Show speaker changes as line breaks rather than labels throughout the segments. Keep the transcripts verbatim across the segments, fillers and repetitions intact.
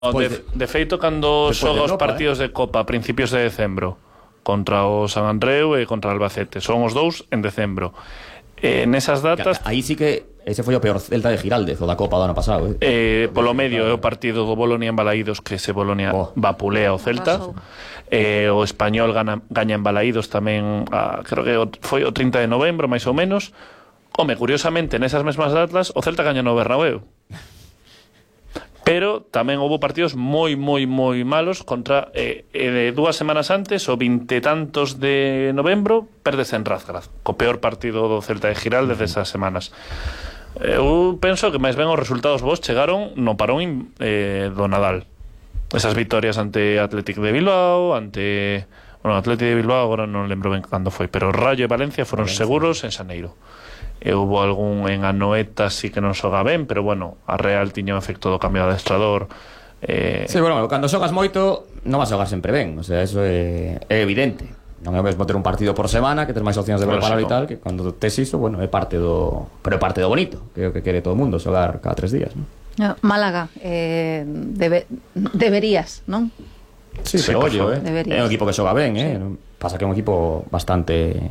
De, de feito, cando xoga os partidos eh? de Copa a principios de decembro contra o San Andreu e contra o Albacete, son os dous en decembro. Eh, nesas datas...
Aí sí que ese foi o peor Celta de Giraldez, o da Copa do ano pasado.
Eh? Eh, polo medio é o partido do Bolonia en Balaídos, que se Bolonia oh. vapulea o Celta. Eh, o Español gana, gaña en Balaídos tamén, a, creo que foi o trinta de novembro, máis ou menos. Home, curiosamente, nesas mesmas datas, o Celta gaña no Bernabéu. Pero tamén houve partidos moi, moi, moi malos contra eh, eh, dúas semanas antes, o vinte tantos de novembro, perdes en Razgrad, co peor partido do Celta de Giraldez desde esas semanas. Eu penso que máis ben os resultados vos chegaron no parón eh, do Nadal. Esas victorias ante Athletic de Bilbao, ante... Bueno, Athletic de Bilbao agora non lembro ben cando foi, pero Rayo e Valencia foron Valencia. seguros en Xaneiro. E hubo algún en Anoeta sí que non xoga ben, pero bueno, a Real tiña o efecto do cambio de adestrador. eh...
Sí, bueno, cando xogas moito non vas a xogar sempre ben, o sea, eso é, é evidente. Non é o mesmo ter un partido por semana, que ter máis opcións de preparar e tal, que cando tes iso, bueno, é parte do... Pero é parte do bonito, que é o que quere todo o mundo, xogar cada tres días, non?
No, Málaga, eh, debe, deberías, non?
Sí, sí, pero ollo, eh? É un equipo que xoga ben, eh? Sí. Pasa que é un equipo bastante...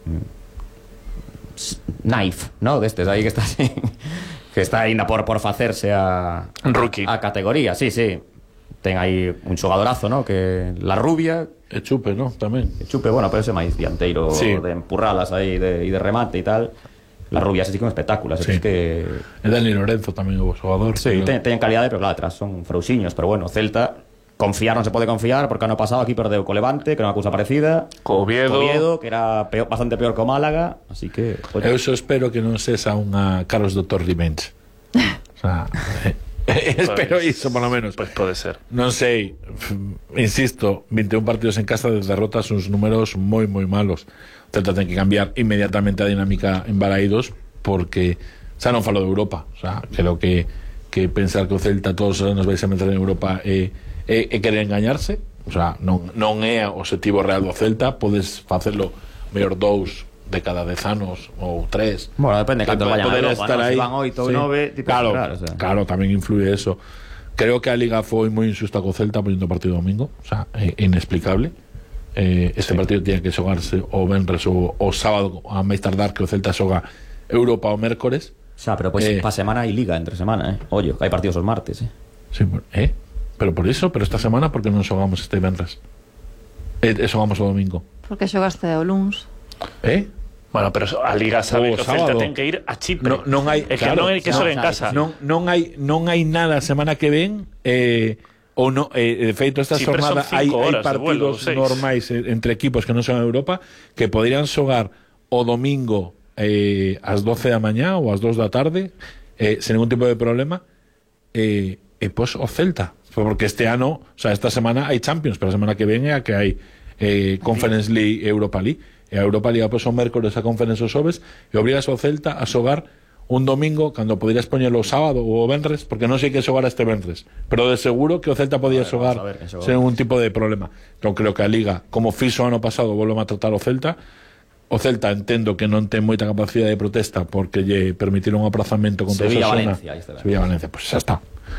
Knife, ¿no? Destes aí que está así, que está aí por, por facerse a,
rookie.
a, a categoría, sí, sí. Ten aí un xogadorazo, ¿no? Que la rubia...
E Chupe, ¿no? Tamén.
E Chupe, bueno, pero ese máis dianteiro, sí. De empurralas aí de, e de remate e tal. La rubia ese sí que é un espectáculo, así sí. Que...
E Dani Lorenzo tamén o xogador.
Sí, ten, ten calidade, pero claro, atrás son frauxiños, pero bueno, Celta... Confiar non se pode confiar, porque ano pasado aquí perdeu co Levante, que era unha cousa parecida,
co Oviedo,
co Oviedo que era peor, bastante peor que o Málaga, así que...
Pues... Eu só espero que non sexa unha Carlos Doutor Revenge. O sea, eh, eh, espero pues, iso, por lo menos.
Pois pues pode ser.
Non sei, insisto, vinte e un partidos en casa de derrotas, uns números moi, moi malos. O Celta ten que cambiar inmediatamente a dinámica en Balaídos, porque xa non falo de Europa. O sea, creo que, que pensar que o Celta todos os anos vais a meter en Europa e... Eh, e, e querer engañarse, o sea, non, non é o objetivo real do Celta, podes facelo mellor dous de cada dez anos ou tres.
Bueno, depende de cantos vayan a Europa,
estar
¿no?
aí,
si van oito ou nove, tipo,
claro,
claro, o sea.
Claro, tamén influye eso. Creo que a Liga foi moi injusta co Celta poniendo o partido domingo, o sea, é inexplicable. Eh, este sí. partido tiene que xogarse o venres ou o sábado a máis tardar, que o Celta xoga Europa o mércores.
O sea, pero pois pues, eh, pa semana hai Liga entre semana, eh. Ollo, hai partidos os martes, eh.
Sí, eh? Pero por iso, pero esta semana porque non xogamos este venres? E, e xogamos o domingo.
Porque xogaste o luns.
Eh?
Bueno, pero a Liga sabe que o Celta ten que ir a Chipre.
No, non hai,
é que claro, non hai que
no,
xogar en casa.
Non, non hai non hai nada a semana que ven, eh, ou no, eh, de feito esta
Chipre
jornada hai, hai partidos
vuelo,
normais eh, entre equipos que non son en Europa que poderían xogar o domingo eh, ás doce da mañá ou ás dos da tarde eh, sen ningún tipo de problema, eh, e pois o Celta, porque este ano, o sea, esta semana hai Champions, pero a semana que ven é a que hai eh, Conference League e Europa League, e a Europa League pois o mércores, a Conference os xoves, e obrigas ao Celta a xogar un domingo cando poderías poñelo o sábado ou o venres, porque non sei que xogar este venres, pero de seguro que o Celta podía ver, xogar sen ningún tipo de problema. Entón creo que a Liga, como fixo ano pasado, volve a tratar o Celta. O Celta entendo que non ten moita capacidade de protesta porque lle permitiron un aprazamento contra o Sasuna. Sevilla-Valencia, pois pues xa está.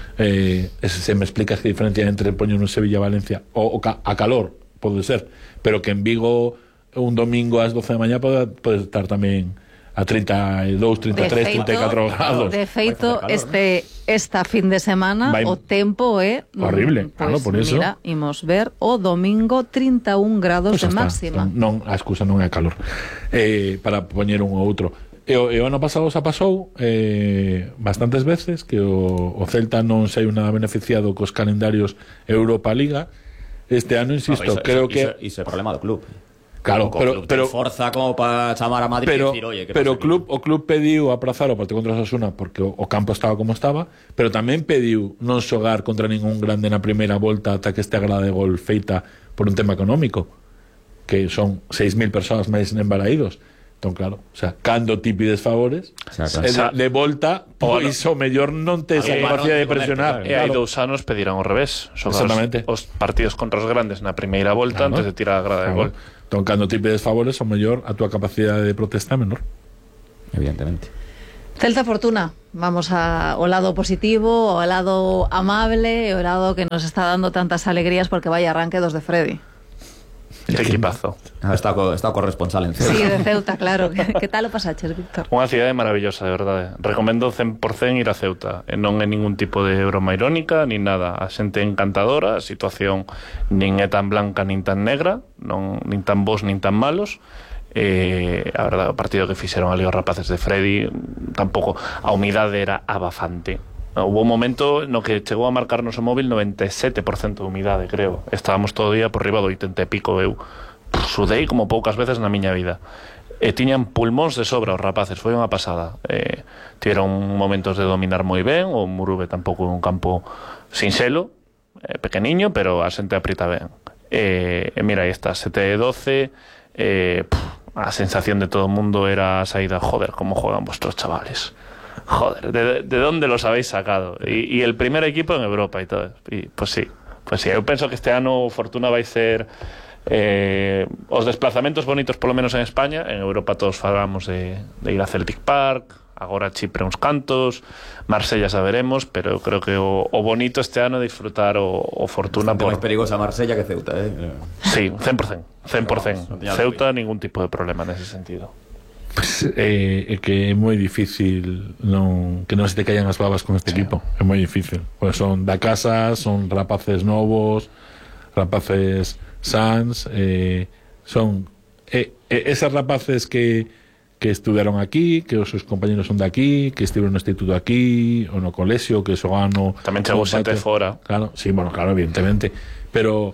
Eh, se me explicas que diferencia entre poñer un Sevilla-Valencia o, o ca, a calor, pode ser, pero que en Vigo un domingo ás doce da mañá pode, pode estar tamén a trinta e dous, trinta e tres, trinta e catro grados.
De feito, calor, este esta fin de semana vai, o tempo é
horrible,
pues,
claro, por eso.
Mira, imos ver o domingo trinta e un grados pues de está. máxima.
Non, a excusa non é a calor. Eh, para poñer un ou outro. E o, e o ano pasado xa pasou eh, bastantes veces que o, o Celta non sei nada beneficiado cos calendarios Europa Liga. Este ano, insisto, no, iso,
iso,
creo que...
Iso é problema do club.
Claro,
como,
pero,
club
pero
forza como para chamar a Madrid
pero,
e decir, oye, que
pero club, o club pediu aprazar o partido contra o Sasuna porque o, o campo estaba como estaba, pero tamén pediu non xogar contra ningún grande na primeira volta ata que este agrada de gol feita por un tema económico, que son seis mil persoas máis en Balaídos. Entón, claro, o sea, cando ti pides favores, o sea, de, de volta, pois o mellor non tes a capacidade de presionar.
E hai dous anos pediran ao revés, xogar os, os partidos contra os grandes na primeira volta, claro, antes de tirar a grada claro. de gol.
Entón, cando ti pides favores, o mellor a túa capacidade de protesta é menor.
Evidentemente.
Celta Fortuna. Vamos a, ao lado positivo, ao lado amable, ao lado que nos está dando tantas alegrías, porque vaya arranque dos de Freddy.
Que equipazo.
Ah, está, co, está corresponsal en Ceuta.
Sí, de Ceuta, claro. Que tal o pasaches, Víctor?
Unha cidade maravillosa, de verdade. Recomendo cen por cen ir a Ceuta. E non é ningún tipo de broma irónica, nin nada. A xente encantadora, a situación nin é tan blanca nin tan negra, non, nin tan bons nin tan malos. Eh, a verdade, o partido que fixeron ali os rapaces de Freddy, tampouco. A humidade era abafante. Hubo un momento no que chegou a marcarnos o móvil noventa e sete por cento de humidade, creo. Estábamos todo o día por riba do oitenta e pico. Eu sudei como poucas veces na miña vida. E tiñan pulmóns de sobra os rapaces, foi unha pasada. Eh, tiveron momentos de dominar moi ben. O Murube tampouco é un campo sinxelo, eh, pequeniño, pero a xente aprieta ben. E eh, mira, aí está, sete e doce. Eh, pff, a sensación de todo o mundo era a saída, joder, como juegan vuestros chavales. Joder, ¿de, de dónde los habéis sacado? Y, y el primer equipo en Europa y todo. Y pues sí, pues sí. Eu penso que este ano Fortuna vai ser eh, os desplazamentos bonitos, polo menos en España. En Europa todos falamos de, de ir a Celtic Park, agora Chipre uns cantos, Marsella saberemos, pero creo que o, o bonito este ano é disfrutar o, o Fortuna.
Bastante
por...
máis perigosa Marsella que Ceuta, eh?
Sí, cen por cen, cen por cen.
No,
Ceuta, ningún tipo de problema nese sentido.
Pues, eh, é que é moi difícil non, que non se te caigan as babas con este sí. equipo. É moi difícil, pues son da casa, son rapaces novos, rapaces sans, eh, son eh, eh, esas rapaces que que estudiaron aquí, que os seus compañeros son de aquí, que estiveron no instituto aquí, ou no colexio, que xogan no...
Tamén chegou xente fora.
Claro, sí, bueno, claro, evidentemente, pero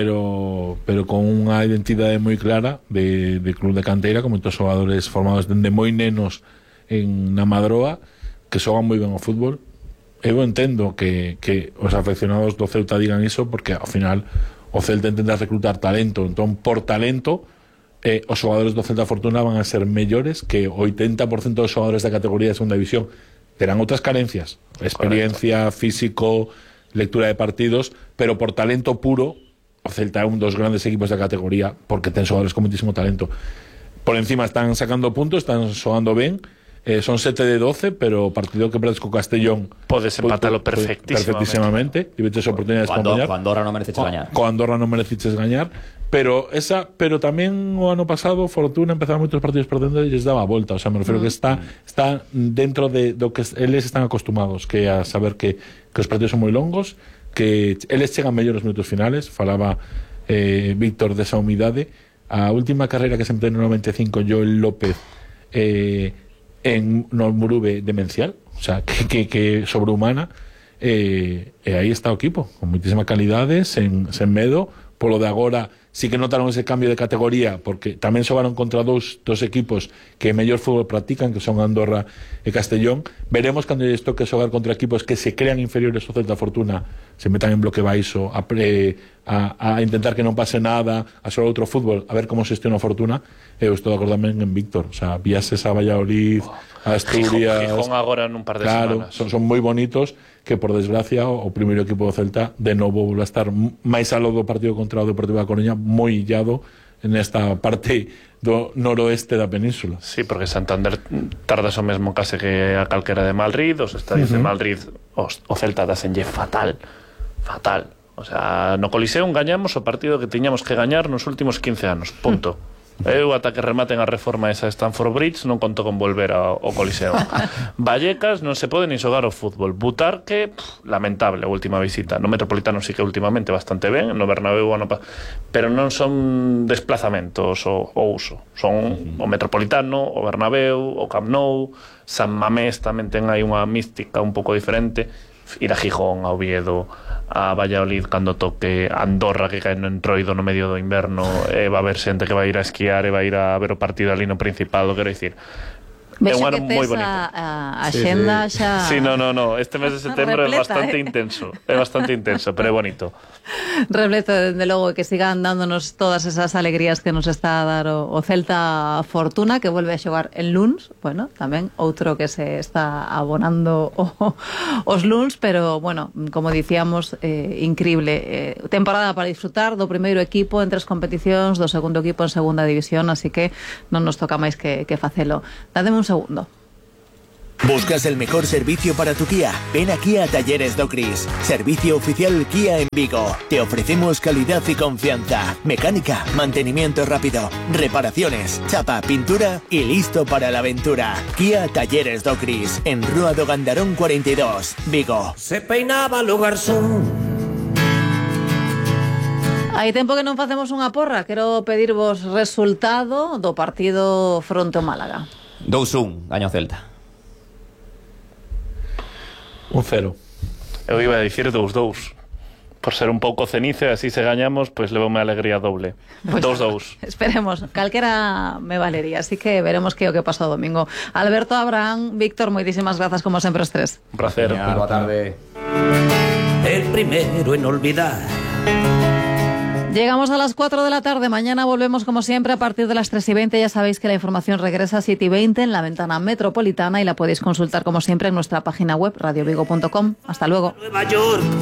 pero pero con unha identidade moi clara de, de club de canteira, con moitos xogadores formados dende moi nenos en na Madroa, que xogan moi ben ao fútbol. Eu entendo que, que os afeccionados do Ceuta digan iso, porque ao final o Celta intenta reclutar talento, entón por talento eh, os xogadores do Celta Fortuna van a ser mellores que o oitenta por cento dos xogadores da categoría de segunda división. Terán outras carencias, experiencia, correcto, físico, lectura de partidos, pero por talento puro o Celta é un dos grandes equipos da categoría, porque ten xogadores con muitísimo talento. Por encima están sacando puntos, están xogando ben, eh, son sete de doce, pero o partido que perdes co Castellón
podes empatalo
perfectísimamente, e vetes oportunidades de gañar.
Co Andorra non mereciches gañar.
Co Andorra non mereciches gañar, pero esa, pero tamén o ano pasado Fortuna empezaba moitos partidos perdendo e lles daba a volta, o sea, me refiero mm. que está está dentro de do que eles están acostumados, que a saber que, que os partidos son moi longos, que eles chegan mellor os minutos finales. Falaba eh, Víctor desa humidade. A última carreira que se empezou no noventa e cinco, Joel López eh, en no Murube, demencial, o sea, que, que, que sobrehumana, eh, e aí está o equipo con moitísima calidade, sen, sen medo. Polo de agora sí que notaron ese cambio de categoría, porque tamén xogaron contra dous, dos equipos que mellor fútbol practican, que son Andorra e Castellón. Veremos cando lles toque xogar contra equipos que se crean inferiores ao Celta Fortuna, se metan en bloque baixo a, pre, a, a intentar que non pase nada, a xogar outro fútbol, a ver como se gestiona a Fortuna. Eu estou de acordo tamén en Víctor, o sea, viases a Valladolid, a Asturias,
Gijón, Gijón agora nun par de
claro,
semanas.
son, son moi bonitos, que por desgracia o, o primeiro equipo do Celta de novo volve a estar máis aló do partido contra o Deportivo da Coruña, moi illado nesta parte do noroeste da península.
Sí, porque Santander tarda o mesmo case que a calquera de Madrid, os estadios uh -huh. de Madrid, os, o Celta dasenlle fatal, fatal. O sea, no Coliseum gañamos o partido que tiñamos que gañar nos últimos quince anos, punto. Eu ata que rematen a reforma esa Stamford Bridge non conto con volver ao, ao Coliseo. Vallecas non se pode nin xogar ao fútbol. Butarque, pff, lamentable a última visita. No Metropolitano sí que últimamente bastante ben, no Bernabéu ano pa... pero non son desplazamentos o, o uso. Son o Metropolitano, o Bernabéu, o Camp Nou, San Mamés tamén ten aí unha mística un pouco diferente. Ir a Gijón, a Oviedo, a Valladolid cando toque, Andorra que cae no entroido no medio do inverno, e va a haber xente que vai ir a esquiar e vai ir a ver o partido ali no Principado, quero dicir.
É un ano moi bonito. A, a xenda
sí, sí.
xa...
Sí, no, no, no. Este mes de setembro é bastante eh? intenso. É bastante intenso, pero é bonito.
Repleto, dende logo, que sigan dándonos todas esas alegrías que nos está a dar o, o Celta Fortuna, que vuelve a xogar en luns. Bueno, tamén outro que se está abonando o, os luns, pero, bueno, como dicíamos, eh, increíble. Eh, temporada para disfrutar do primeiro equipo en tres competicións, do segundo equipo en segunda división, así que non nos toca máis que, que facelo. Dademe un segundo.
¿Buscas el mejor servicio para tu Kia? Ven aquí a Talleres Docris, servicio oficial Kia en Vigo. Te ofrecemos calidad y confianza, mecánica, mantenimiento rápido, reparaciones, chapa, pintura y listo para la aventura. Kia Talleres Docris, en Rúa do Gandarón cuarenta y dos, Vigo.
Se peinaba o garzón.
Hai tempo que non facemos unha porra. Quero pedirvos resultado do partido fronte ao Málaga.
dos un, gaño Celta.
Un cero.
Eu iba a dicir dos dous. Por ser un pouco cenizo e así se gañamos, pois levoume alegría doble.
Pues,
dos dous.
Esperemos, calquera me valería. Así que veremos que é o que pasa o domingo. Alberto, Abraham, Víctor, moitísimas grazas como sempre os tres.
Un placer.
Boa tarde.
El primero en olvidar.
Llegamos a las cuatro de la tarde. Mañana volvemos como siempre a partir de las tres y veinte. Ya sabéis que la información regresa a siete y veinte en la ventana metropolitana y la podéis consultar como siempre en nuestra página web radio vigo punto com. Hasta luego.
Nueva York.